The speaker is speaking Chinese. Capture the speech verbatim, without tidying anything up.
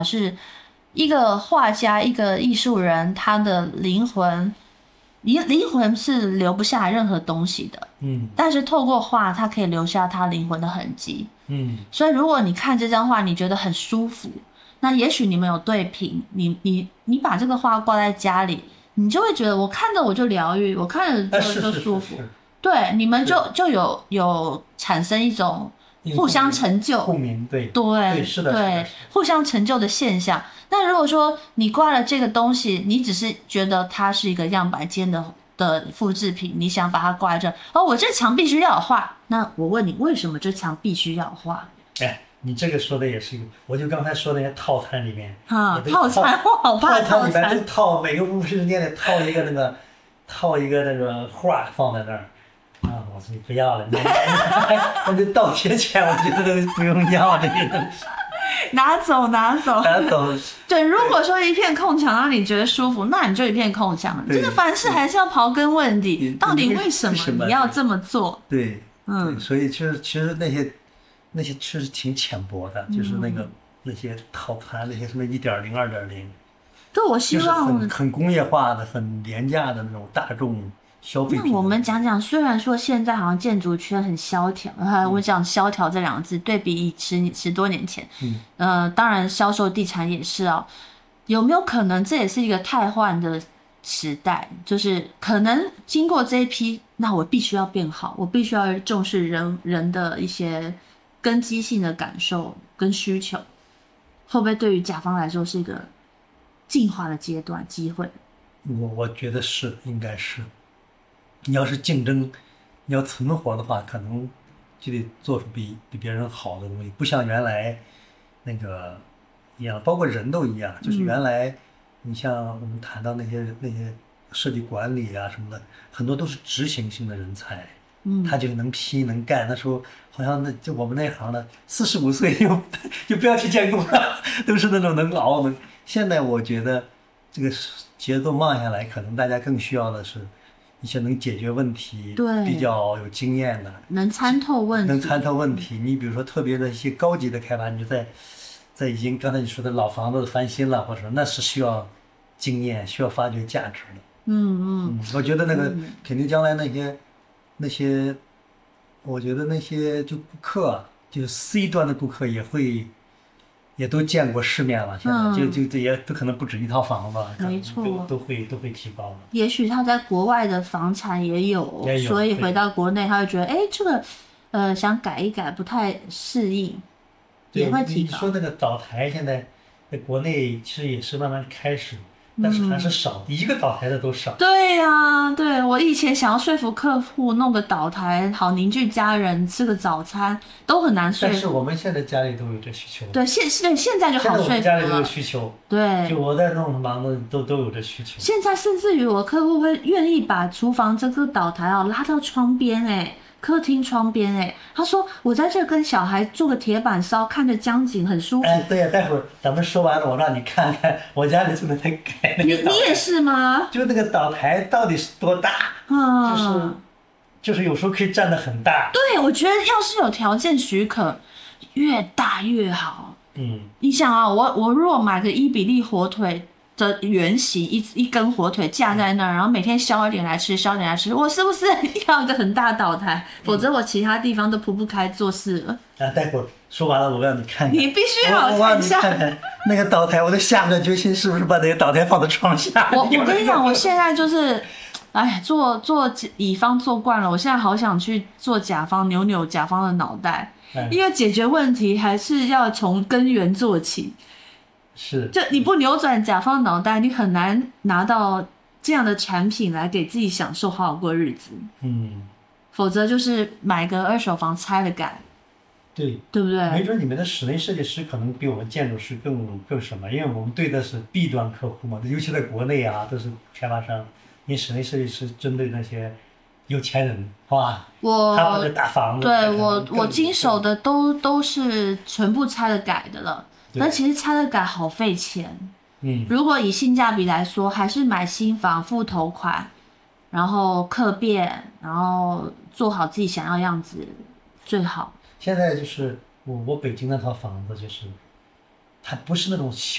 是一个画家，一个艺术人，他的灵魂，灵灵魂是留不下任何东西的， 嗯， 但是透过画，他可以留下他灵魂的痕迹， 嗯， 所以如果你看这张画，你觉得很舒服，那也许你们有对平，你你你把这个画挂在家里，你就会觉得我看着我就疗愈，我看着就就舒服，对，你们就就有有产生一种互相成就共鸣，对对对是的， 对，互相成就的现象。那如果说你挂了这个东西，你只是觉得它是一个样板间的的复制品，你想把它挂在这，哦，我这墙必须要有画。那我问你，为什么这墙必须要有画？ 哎，你这个说的也是一个，我就刚才说那些套餐里面啊，套餐我好怕套餐里面都套每个复制店里套一个那个套一个那个画放在那儿。啊，我说你不要了，那就倒贴钱，我觉得都不用要这些东西。 拿走，拿走， 拿走。 对，如果说一片空墙让你觉得舒服，那你就一片空墙。这个凡事还是要刨根问底，到底为什么你要这么做？ 对， 嗯， 所以其实其实那些那些确实挺浅薄的，嗯、就是那个那些套餐，那些什么一点零、二点零， 对，我希望很很工业化的、很廉价的那种大众。消费那我们讲讲，虽然说现在好像建筑圈很萧条，嗯、我讲萧条这两个字，对比十十多年前， 嗯， 呃，当然销售地产也是啊，有没有可能这也是一个汰换的时代？就是可能经过这一批，那我必须要变好，我必须要重视人人的一些根基性的感受跟需求，会不会对于甲方来说是一个进化的阶段机会？ 我我觉得是，应该是。你要是竞争，你要存活的话，可能就得做出比比别人好的东西，不像原来那个一样，包括人都一样。就是原来，你像我们谈到那些那些设计管理啊什么的，很多都是执行性的人才， 嗯， 他就能批能干。那时候好像那就我们那行的，四十五岁就就不要去建工了，都是那种能熬能。现在我觉得这个节奏慢下来，可能大家更需要的是一些能解决问题、比较有经验的， 能参透问题， 能参透问题。你比如说特别的一些高级的开发，你就在在已经刚才你说的老房子翻新了，或者那是需要经验、需要发掘价值的。 嗯嗯， 我觉得那个肯定将来那些那些，我觉得那些就顾客，就是 C 端的顾客也会。也都见过世面了，现在、嗯、就就这也都可能不止一套房子， 没错， 都都会都会提高了。 也许他在国外的房产也有， 也有所以回到国内他会觉得，哎，这个呃想改一改不太适应，也会提高。 你说那个岛台现在在国内其实也是慢慢开始。但是还是少、嗯，一个岛台的都少。 对呀、啊，对我以前想要说服客户弄个岛台，好凝聚家人，吃个早餐都很难说服。 但是我们现在家里都有这需求。 对，现对现在就好说服了。 现在我们家里都有需求。 对， 就我在弄房子都都有这需求。 现在甚至于我客户会愿意把厨房这个岛台啊拉到窗边哎、欸。客厅窗边哎，他说我在这跟小孩做个铁板烧，看着江景很舒服。 哎，对呀、啊，待会儿咱们说完了，我让你看看我家里正在改那个。 你你也是吗？ 就那个岛台到底是多大？ 嗯， 就是就是有时候可以站得很大。 对，我觉得要是有条件许可，越大越好。 嗯， 你想啊，我我如果买个伊比利火腿的原型，一一根火腿架在那儿，然后每天削一点来吃，削一点来吃，我是不是要一个很大岛台？否则我其他地方都铺不开做事了。 啊，待会儿说完了，我让你看看。 你必须要我让你看看那个岛台，我都下个决心，是不是把那个岛台放在床下？ 我我跟你讲，我现在就是，哎，做做乙方做惯了，我现在好想去做甲方，扭扭甲方的脑袋，嗯、因为解决问题还是要从根源做起。 是， 就你不扭转甲方脑袋，你很难拿到这样的产品来给自己享受，好好过日子。 嗯， 否则就是买个二手房拆了改， 对， 对不对？ 没准你们的室内设计师可能比我们建筑师更更什么，因为我们对的是 B 端客户嘛，尤其在国内啊，都是开发商。你室内设计师针对那些有钱人，好吧？ 我他们的大房子， 对我我经手的都都是全部拆了改的了。但其实拆了改好费钱， 嗯， 如果以性价比来说，还是买新房付头款，然后客变，然后做好自己想要样子最好。 现在就是我我北京那套房子，就是它不是那种小